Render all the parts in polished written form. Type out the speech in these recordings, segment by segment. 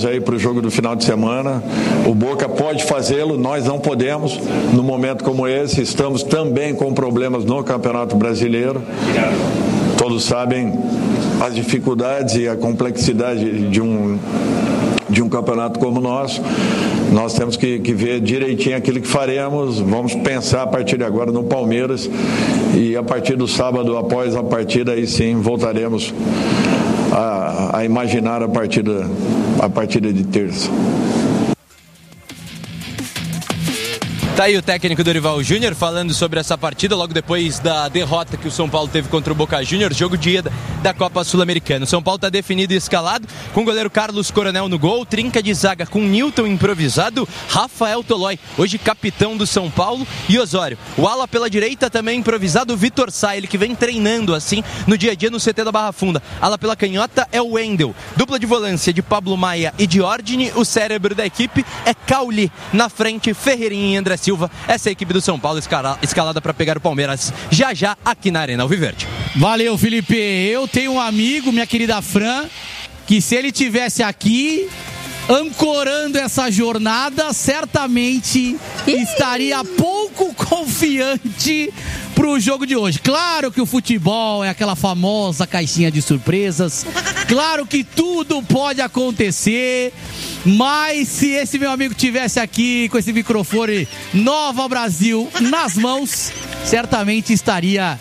preparamos aí para o jogo do final de semana. O Boca pode fazê-lo, nós não podemos. No momento como esse, estamos também com problemas no Campeonato Brasileiro. Todos sabem as dificuldades e a complexidade de um campeonato como o nosso. Nós temos que ver direitinho aquilo que faremos. Vamos pensar a partir de agora no Palmeiras e a partir do sábado, após a partida, aí sim voltaremos a imaginar a partida de terça. Tá aí o técnico Dorival Júnior falando sobre essa partida logo depois da derrota que o São Paulo teve contra o Boca Juniors, jogo de ida da Copa Sul-Americana. O São Paulo está definido e escalado, com o goleiro Carlos Coronel no gol, trinca de zaga com Nilton improvisado, Rafael Tolói, hoje capitão do São Paulo, e Osório. O ala pela direita também improvisado, Vitor Sá, ele que vem treinando assim no dia a dia no CT da Barra Funda. Ala pela canhota é o Wendel. Dupla de volância de Pablo Maia e de Ordine, o cérebro da equipe é Cauli. Na frente, Ferreirinha e André Silva. Essa é a equipe do São Paulo escalada para pegar o Palmeiras já aqui na Arena Alviverde. Valeu, Felipe. Eu tenho um amigo, minha querida Fran, que se ele tivesse aqui ancorando essa jornada, certamente estaria pouco confiante pro jogo de hoje. Claro que o futebol é aquela famosa caixinha de surpresas, claro que tudo pode acontecer, mas se esse meu amigo tivesse aqui com esse microfone Nova Brasil nas mãos, certamente estaria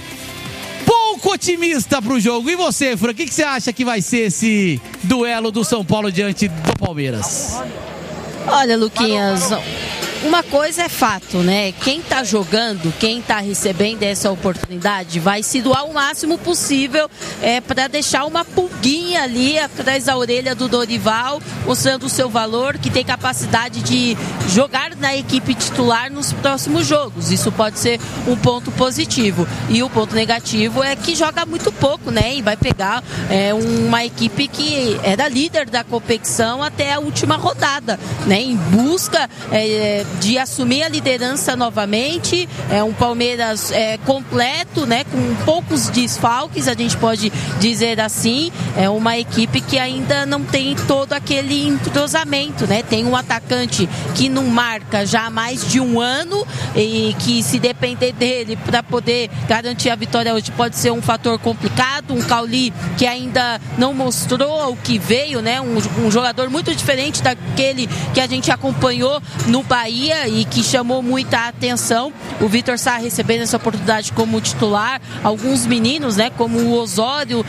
pouco otimista pro jogo. E você, Fran, o que você acha que vai ser esse duelo do São Paulo diante do Palmeiras? Olha, Luquinhas, uma coisa é fato, né? Quem tá jogando, quem tá recebendo essa oportunidade vai se doar o máximo possível para deixar uma pulguinha ali atrás da orelha do Dorival, mostrando o seu valor, que tem capacidade de jogar na equipe titular nos próximos jogos. Isso pode ser um ponto positivo. E o ponto negativo é que joga muito pouco, né? E vai pegar uma equipe que era líder da competição até a última rodada, né? Em busca de assumir a liderança novamente. É um Palmeiras completo, né, com poucos desfalques, a gente pode dizer assim. É uma equipe que ainda não tem todo aquele entrosamento, né? Tem um atacante que não marca já há mais de um ano e que, se depender dele para poder garantir a vitória hoje, pode ser um fator complicado. Um Cauli que ainda não mostrou o que veio, né? Um jogador muito diferente daquele que a gente acompanhou no Bahia e que chamou muita atenção. O Vitor Sá recebendo essa oportunidade como titular, alguns meninos, né, como o Osório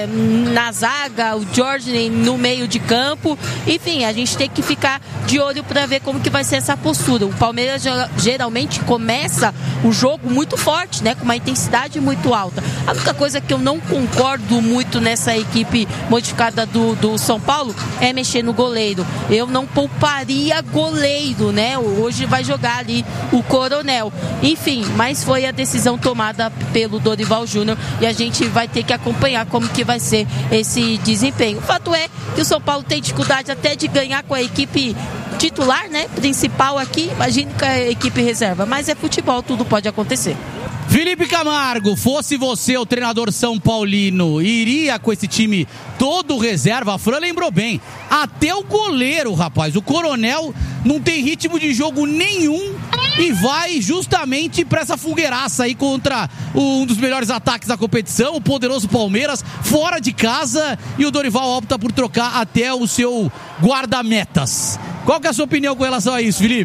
na zaga, o Jorge no meio de campo. Enfim, a gente tem que ficar de olho para ver como que vai ser essa postura. O Palmeiras geralmente começa o jogo muito forte, né, com uma intensidade muito alta. A única coisa que eu não concordo muito nessa equipe modificada do São Paulo é mexer no goleiro. Eu não pouparia goleiro, né? Hoje vai jogar ali o Coronel. Enfim, mas foi a decisão tomada pelo Dorival Júnior e a gente vai ter que acompanhar como que vai ser esse desempenho. O fato é que o São Paulo tem dificuldade até de ganhar com a equipe titular, né? Principal aqui, imagine com a equipe reserva. Mas é futebol, tudo pode acontecer. Felipe Camargo, fosse você o treinador São Paulino, iria com esse time todo reserva? A Fran lembrou bem, até o goleiro, rapaz, o Coronel não tem ritmo de jogo nenhum e vai justamente para essa fogueiraça aí contra um dos melhores ataques da competição, o poderoso Palmeiras, fora de casa, e o Dorival opta por trocar até o seu guarda-metas. Qual que é a sua opinião com relação a isso, Felipe?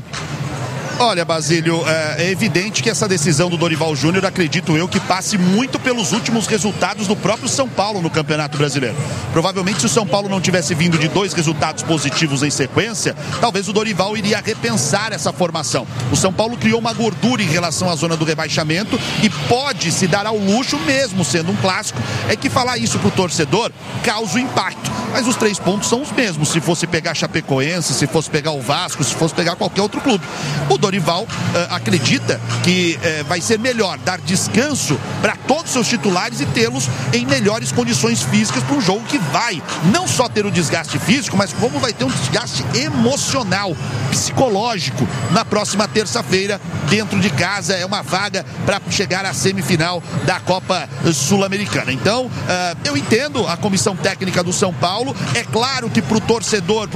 Olha, Basílio, é evidente que essa decisão do Dorival Júnior, acredito eu, que passe muito pelos últimos resultados do próprio São Paulo no Campeonato Brasileiro. Provavelmente, se o São Paulo não tivesse vindo de 2 resultados positivos em sequência, talvez o Dorival iria repensar essa formação. O São Paulo criou uma gordura em relação à zona do rebaixamento e pode se dar ao luxo, mesmo sendo um clássico, que falar isso pro torcedor causa impacto. Mas os 3 pontos são os mesmos, se fosse pegar Chapecoense, se fosse pegar o Vasco, se fosse pegar qualquer outro clube. O Dorival acredita que vai ser melhor dar descanso para todos os seus titulares e tê-los em melhores condições físicas para um jogo que vai não só ter o desgaste físico, mas como vai ter um desgaste emocional, psicológico na próxima terça-feira dentro de casa. É uma vaga para chegar à semifinal da Copa Sul-Americana. Então, eu entendo a comissão técnica do São Paulo. É claro que para o torcedor,